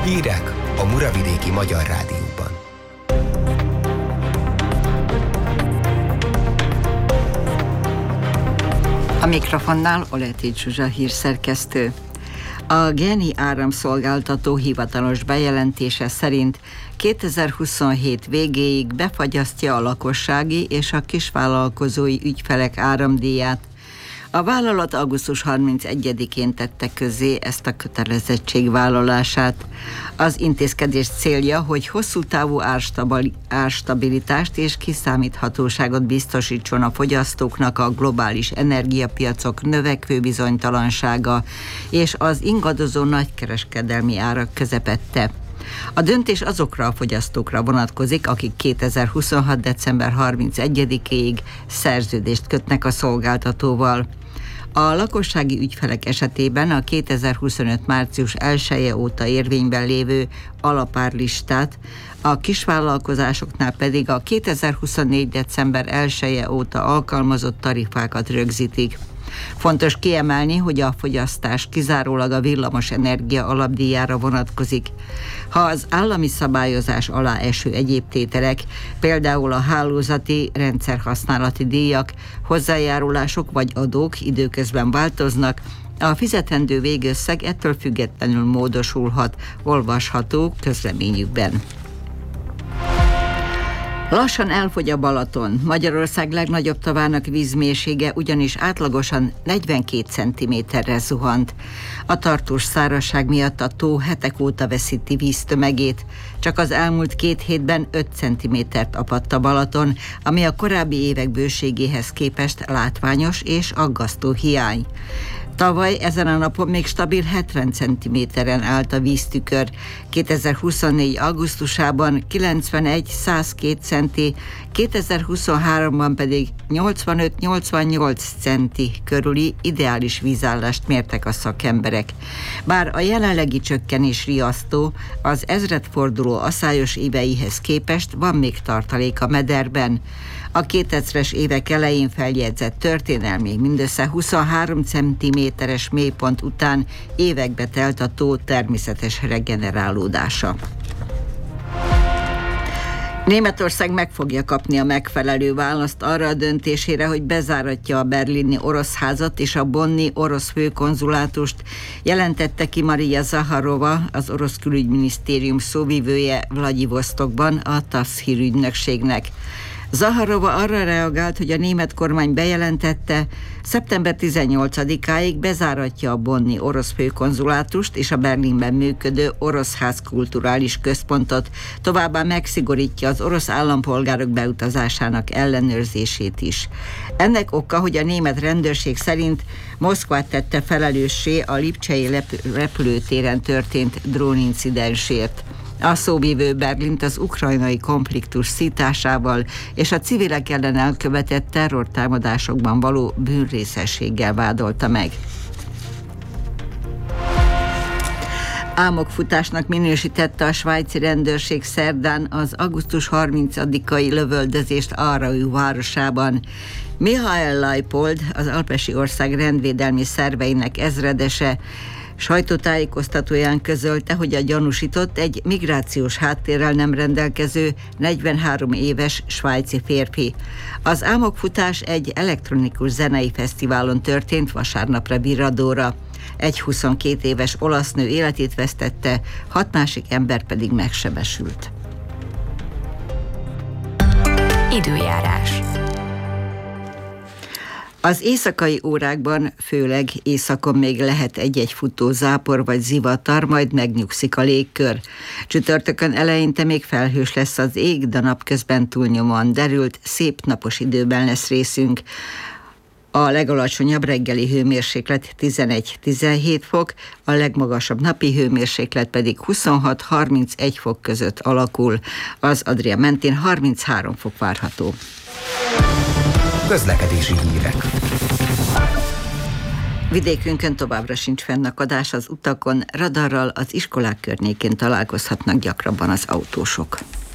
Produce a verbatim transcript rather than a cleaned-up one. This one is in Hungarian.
Hírek a Muravidéki Magyar Rádióban. A mikrofonnál Oletics Zsuzsa hírszerkesztő. A Geni áramszolgáltató hivatalos bejelentése szerint kétezer-huszonhét végéig befagyasztja a lakossági és a kisvállalkozói ügyfelek áramdíját. A vállalat augusztus harmincegyedikén tette közzé ezt a kötelezettségvállalását. Az intézkedés célja, hogy hosszú távú árstabilitást és kiszámíthatóságot biztosítson a fogyasztóknak a globális energiapiacok növekvő bizonytalansága és az ingadozó nagykereskedelmi árak közepette. A döntés azokra a fogyasztókra vonatkozik, akik kétezer-huszonhat. december harmincegyedikéig szerződést kötnek a szolgáltatóval. A lakossági ügyfelek esetében a kétezer-huszonöt. március elseje óta érvényben lévő alapárlistát, a kisvállalkozásoknál pedig a kétezer-huszonnégy. december elseje óta alkalmazott tarifákat rögzítik. Fontos kiemelni, hogy a fogyasztás kizárólag a villamos energia alapdíjára vonatkozik. Ha az állami szabályozás alá eső egyéb tételek, például a hálózati rendszerhasználati díjak, hozzájárulások vagy adók időközben változnak, a fizetendő végösszeg ettől függetlenül módosulhat, olvasható közleményükben. Lassan elfogy a Balaton. Magyarország legnagyobb tavának vízmélysége ugyanis átlagosan negyvenkét centiméterre zuhant. A tartós szárazság miatt a tó hetek óta veszíti víztömegét. Csak az elmúlt két hétben öt centimétert apadt a Balaton, ami a korábbi évek bőségéhez képest látványos és aggasztó hiány. Tavaly ezen a napon még stabil hetven centiméteren állt a víztükör. kétezer-huszonnégy. augusztusában kilencvenegy százkettő centi, kétezer-huszonháromban pedig nyolcvanöt-nyolcvannyolc centi körüli ideális vízállást mértek a szakemberek. Bár a jelenlegi csökkenés riasztó, az ezredforduló aszályos éveihez képest van még tartalék a mederben. A kétezres évek elején feljegyzett történelmi mindössze huszonhárom centiméteres mélypont után évekbe telt a tó természetes regenerálódása. Németország meg fogja kapni a megfelelő választ arra a döntésére, hogy bezáratja a berlini orosz házat és a bonni orosz főkonzulátust, jelentette ki Maria Zaharova, az orosz külügyminisztérium szóvivője Vladivosztokban a TASZ hírügynökségnek. Zaharova arra reagált, hogy a német kormány bejelentette, szeptember tizennyolcadikáig bezáratja a bonni orosz főkonzulátust és a Berlinben működő orosz ház kulturális központot, továbbá megszigorítja az orosz állampolgárok beutazásának ellenőrzését is. Ennek oka, hogy a német rendőrség szerint Moszkvát tette felelőssé a lipcsei repülőtéren történt drónincidensért. A szóvivő Berlint az ukrajnai konfliktus szításával és a civilek ellen elkövetett terrortámadásokban való bűnrészességgel vádolta meg. Álmokfutásnak minősítette a svájci rendőrség szerdán az augusztus harmincadikai lövöldözést Aarau városában. Mihály Leipold, az alpesi ország rendvédelmi szerveinek ezredese, sajtótájékoztatóján közölte, hogy a gyanúsított egy migrációs háttérrel nem rendelkező negyvenhárom éves svájci férfi. Az álmokfutás egy elektronikus zenei fesztiválon történt vasárnapra Viradóra. Egy huszonkét éves olasz nő életét vesztette, hat másik ember pedig megsebesült. Időjárás. Az éjszakai órákban, főleg északon még lehet egy-egy futó zápor vagy zivatar, majd megnyugszik a légkör. Csütörtökön eleinte még felhős lesz az ég, de napközben túlnyomóan derült, szép napos időben lesz részünk. A legalacsonyabb reggeli hőmérséklet tizenegy-tizenhét fok, a legmagasabb napi hőmérséklet pedig huszonhat-harmincegy fok között alakul. Az Adria mentén harminchárom fok várható. Közlekedési hírek. Vidékünkön továbbra sincs fennakadás az utakon, radarral az iskolák környékén találkozhatnak gyakrabban az autósok.